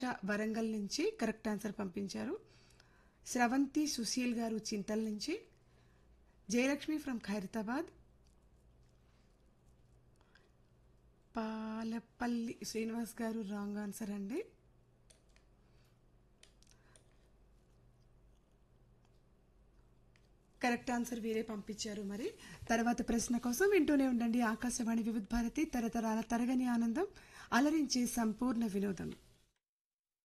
వరంగల్ నుంచి correct answer పంపించారు. స్రవంతి సుశీల్ గారు చింతల్ నుంచి, జయలక్ష్మి ఫ్రమ్ ఖైరతాబాద్, పాలపల్లి శ్రీనివాస్ గారు రాంగ్ ఆన్సర్ అండి. కరెక్ట్ ఆన్సర్ వీరే పంపించారు. మరి తర్వాత ప్రశ్న కోసం వింటూనే ఉండండి ఆకాశవాణి వివిధ భారతి, తరతరాల తరగని ఆనందం, అలరించే సంపూర్ణ వినోదం.